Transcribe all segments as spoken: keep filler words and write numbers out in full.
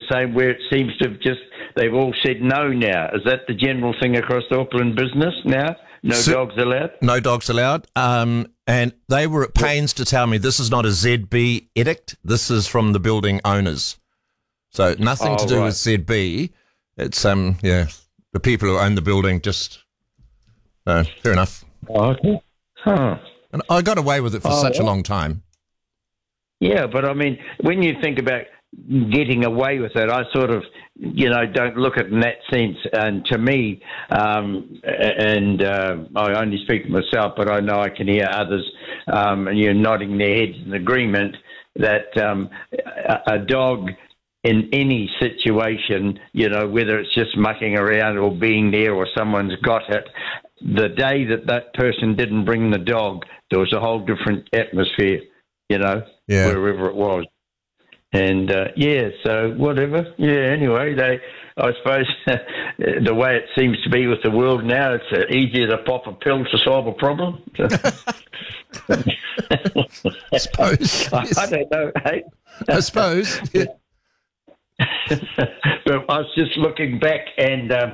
same where it seems to have just, they've all said no now. Is that the general thing across the Auckland business now? No so, dogs allowed? No dogs allowed. Um, and they were at pains to tell me this is not a Z B edict. This is from the building owners. So nothing oh, to do right. with Z B. It's, um, yeah, the people who own the building just, no, fair enough. Oh, okay. Huh. And I got away with it for oh, such yeah. a long time. Yeah, but I mean, when you think about getting away with it, I sort of, you know, don't look at it in that sense. And to me, um, and uh, I only speak for myself, but I know I can hear others, um, and you're nodding their heads in agreement that um, a, a dog in any situation, you know, whether it's just mucking around or being there or someone's got it, the day that that person didn't bring the dog, there was a whole different atmosphere, you know, yeah. wherever it was. And, uh, yeah, so whatever. Yeah, anyway, they, I suppose the way it seems to be with the world now, it's uh, easier to pop a pill to solve a problem. I suppose. I, I don't know, hey? I suppose. Yeah. But I was just looking back and um,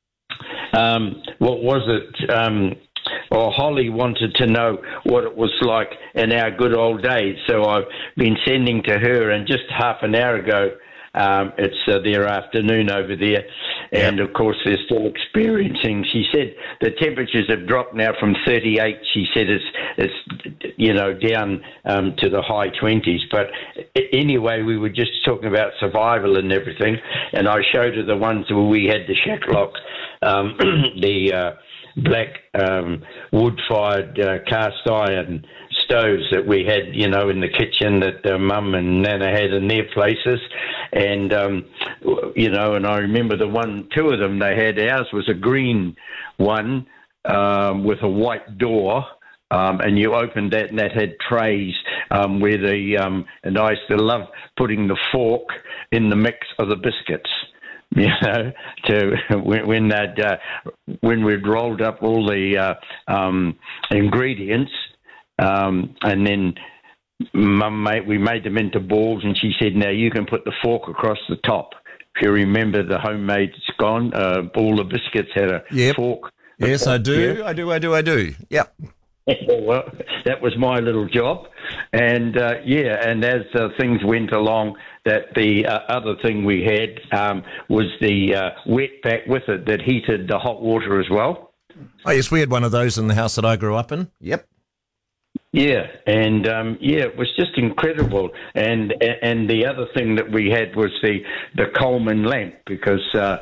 um, what was it? Um, well, Holly wanted to know what it was like in our good old days. So I've been sending to her, and just half an hour ago, um, it's uh, their afternoon over there. And, yep. of course, they're still experiencing. She said the temperatures have dropped now from thirty-eight. She said it's, it's you know, down um, to the high twenties. But anyway, we were just talking about survival and everything. And I showed her the ones where we had the shacklock, um, the uh, black um, wood-fired uh, cast iron stoves that we had, you know, in the kitchen that uh, Mum and Nana had in their places. And, um, you know, and I remember the one, two of them they had. Ours was a green one um, with a white door, um, and you opened that and that had trays um, where the, um, and I used to love putting the fork in the mix of the biscuits. You know, to when when that uh, when we'd rolled up all the uh, um, ingredients, um, and then Mum made we made them into balls, and she said, "Now you can put the fork across the top." If you remember the homemade scone, uh, all the biscuits had a yep. fork. Yes, I do. Yeah. I do. I do. I do. Yep. Well, that was my little job, and uh, yeah, and as uh, things went along, that the uh, other thing we had um, was the uh, wet pack with it that heated the hot water as well. Oh yes, we had one of those in the house that I grew up in. Yep. Yeah, and um, yeah, it was just incredible. And and the other thing that we had was the the Coleman lamp, because Uh,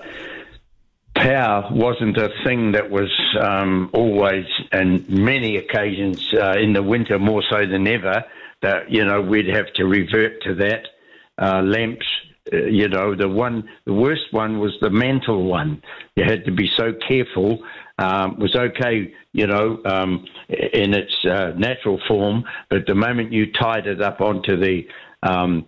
power wasn't a thing that was um, always, and many occasions uh, in the winter more so than ever, that, you know, we'd have to revert to that. Uh, lamps, uh, you know, the one, the worst one was the mantle one. You had to be so careful. Um, it was okay, you know, um, in its uh, natural form, but the moment you tied it up onto the um,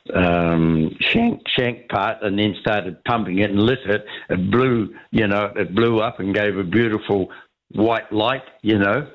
um shank shank part and then started pumping it and lit it, it blew, you know, it blew up and gave a beautiful white light, you know,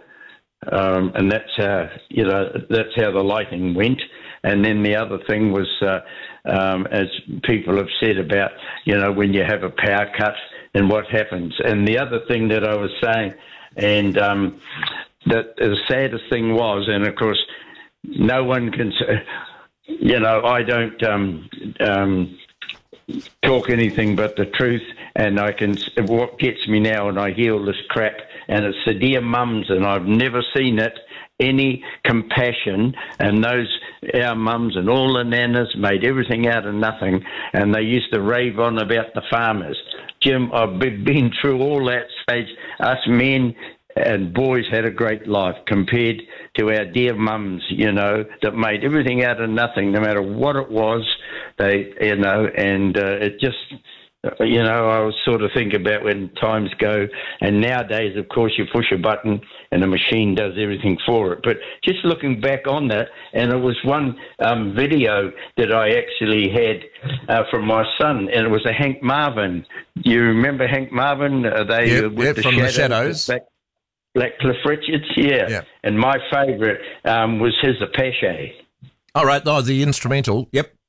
um and that's how, you know, that's how the lighting went. And then the other thing was uh, um as people have said about, you know, when you have a power cut and what happens. And the other thing that I was saying, and um that the saddest thing was, and of course no one can say, you know, I don't um, um, talk anything but the truth, and I can. What gets me now, and I hear all this crap, and it's the dear mums, and I've never seen it, any compassion, and those, our mums and all the nanas made everything out of nothing, and they used to rave on about the farmers. Jim, I've been through all that stage. Us men and boys had a great life compared to our dear mums, you know, that made everything out of nothing, no matter what it was. They, you know, and uh, it just, you know, I was sort of think about when times go, and nowadays, of course, you push a button and the machine does everything for it. But just looking back on that, and it was one um, video that I actually had uh, from my son, and it was a Hank Marvin. You remember Hank Marvin? Uh, they yep, uh, with yep, the from shadows, the shadows. Back, Black Cliff Richards, yeah. yeah. And my favourite um, was his Apache. All right, oh, the instrumental, yep.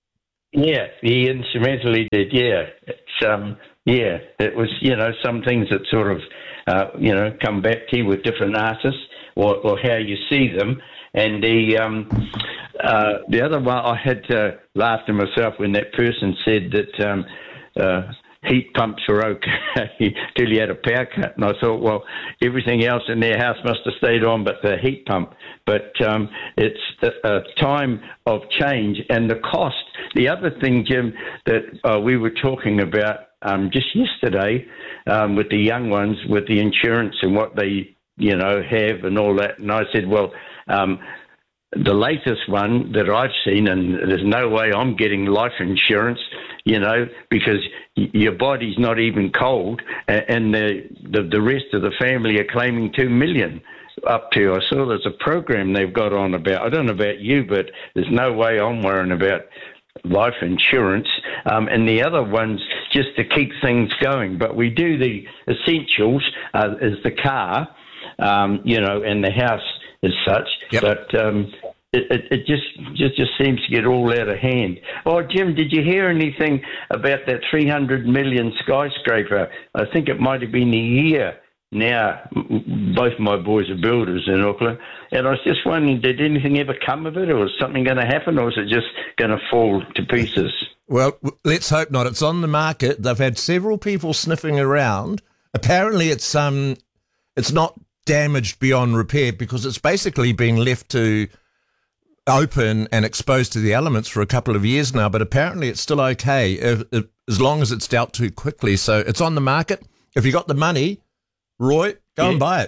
Yeah, he instrumentally did. Yeah, it's um, yeah, it was you know some things that sort of uh, you know come back to you with different artists or, or how you see them. And the um, uh, the other one, I had to laugh to myself when that person said that um, uh, heat pumps were okay till you had a power cut, and I thought, well, everything else in their house must have stayed on, but the heat pump. But um, it's a time of change and the cost. The other thing, Jim, that uh, we were talking about um, just yesterday um, with the young ones, with the insurance and what they, you know, have and all that. And I said, well, um, the latest one that I've seen, and there's no way I'm getting life insurance, you know, because your body's not even cold, and the the, the rest of the family are claiming two million. Up to, I saw there's a program they've got on about, I don't know about you, but there's no way I'm worrying about life insurance. Um, and the other one's just to keep things going. But we do the essentials, uh, is the car, um, you know, and the house as such. Yep. But um, it, it, it just, just just seems to get all out of hand. Oh, Jim, did you hear anything about that three hundred million skyscraper? I think it might have been a year now. Both my boys are builders in Auckland, and I was just wondering, did anything ever come of it, or is something going to happen, or is it just going to fall to pieces? Well, let's hope not. It's on the market. They've had several people sniffing around. Apparently it's um, it's not damaged beyond repair because it's basically been left to open and exposed to the elements for a couple of years now, but apparently it's still okay if, if, as long as it's dealt to quickly. So it's on the market. If you got the money, Roy, go yeah. and buy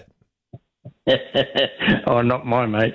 it. Oh, not mine, mate.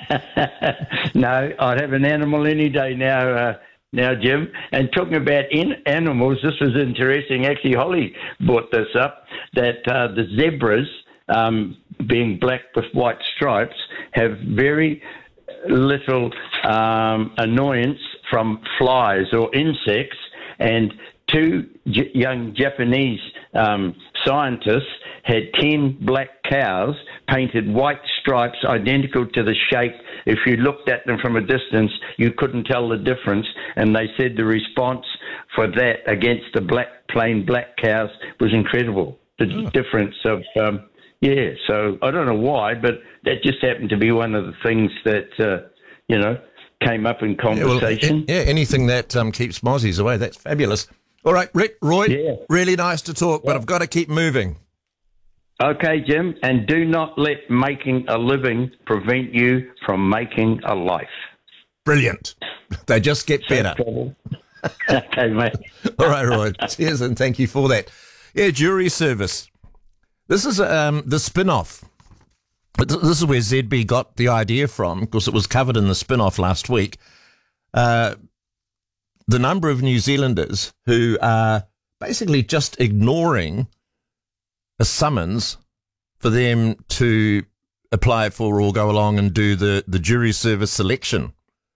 No, I'd have an animal any day now, uh, now, Jim. And talking about in animals, this was interesting. Actually, Holly brought this up, that uh, the zebras, um, being black with white stripes, have very little um, annoyance from flies or insects. And two J- young Japanese um, scientists had ten black cows painted white stripes identical to the shape. If you looked at them from a distance, you couldn't tell the difference. And they said the response for that against the black, plain black cows was incredible. The oh. difference of, um, yeah, so I don't know why, but that just happened to be one of the things that, uh, you know, came up in conversation. Yeah, well, yeah anything that um, keeps mozzies away, that's fabulous. All right, Rick, Roy, yeah. really nice to talk, yeah. but I've got to keep moving. Okay, Jim, and do not let making a living prevent you from making a life. Brilliant. They just get better. Okay, mate. All right, Roy. Cheers, and thank you for that. Yeah, jury service. This is um, the spin-off. This is where Z B got the idea from, because it was covered in the spin-off last week. Uh, the number of New Zealanders who are basically just ignoring a summons for them to apply for or go along and do the, the jury service selection.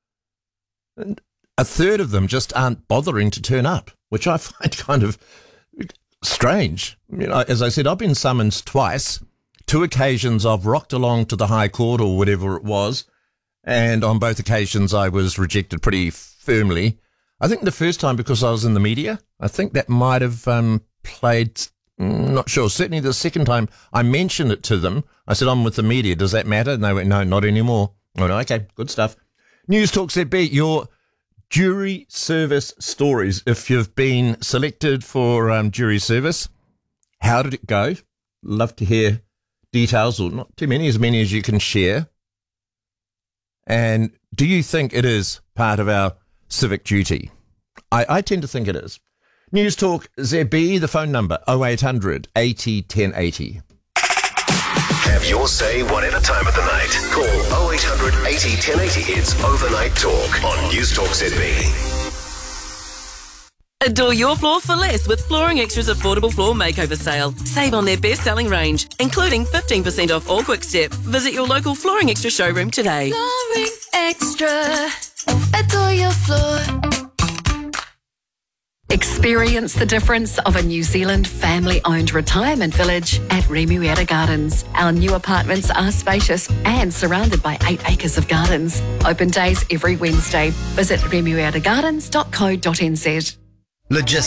And a third of them just aren't bothering to turn up, which I find kind of strange. You know, as I said, I've been summoned twice. Two occasions I've rocked along to the High Court or whatever it was, and on both occasions I was rejected pretty firmly. I think the first time because I was in the media. I think that might have um, played... Not sure. Certainly the second time I mentioned it to them, I said, I'm with the media. Does that matter? And they went, no, not anymore. Oh, no, okay, good stuff. News Talk Z B, your jury service stories. If you've been selected for um, jury service, how did it go? Love to hear details, or not too many, as many as you can share. And do you think it is part of our civic duty? I, I tend to think it is. News Talk Z B, the phone number oh eight hundred eighty ten eighty. Have your say whatever time of the night. Call oh eight hundred eighty ten eighty. It's Overnight Talk on News Talk Z B. Adore your floor for less with Flooring Extra's affordable floor makeover sale. Save on their best-selling range, including fifteen percent off all Quick Step. Visit your local Flooring Extra showroom today. Flooring Extra. Adore your floor. Ex- Experience the difference of a New Zealand family-owned retirement village at Remuera Gardens. Our new apartments are spacious and surrounded by eight acres of gardens. Open days every Wednesday. Visit remuera gardens dot co dot n z. Logistics.